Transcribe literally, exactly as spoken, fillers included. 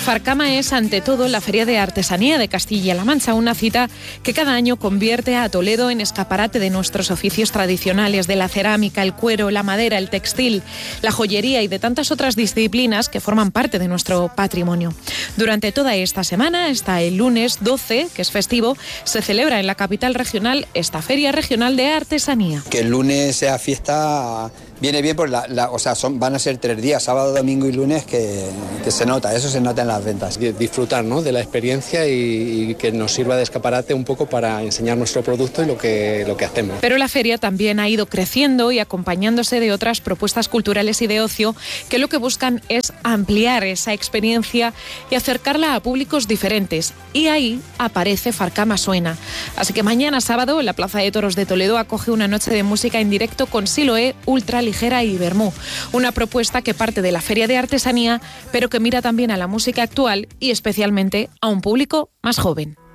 Farcama es, ante todo, la Feria de Artesanía de Castilla-La Mancha, una cita que cada año convierte a Toledo en escaparate de nuestros oficios tradicionales, de la cerámica, el cuero, la madera, el textil, la joyería y de tantas otras disciplinas que forman parte de nuestro patrimonio. Durante toda esta semana, hasta el lunes doce, que es festivo, se celebra en la capital regional esta Feria Regional de Artesanía. Que el lunes sea fiesta viene bien, por la, la, o sea, son, van a ser tres días, sábado, domingo y lunes, que, que se nota, eso se nota en las ventas. Disfrutar, ¿no?, de la experiencia y, y que nos sirva de escaparate un poco para enseñar nuestro producto y lo que, lo que hacemos. Pero la feria también ha ido creciendo y acompañándose de otras propuestas culturales y de ocio que lo que buscan es ampliar esa experiencia y acercarla a públicos diferentes. Y ahí aparece Farcama Suena. Así que mañana sábado la Plaza de Toros de Toledo acoge una noche de música en directo con Siloé, Ultra Ligera y Vermú. Una propuesta que parte de la Feria de Artesanía, pero que mira también a la música actual y especialmente a un público más joven.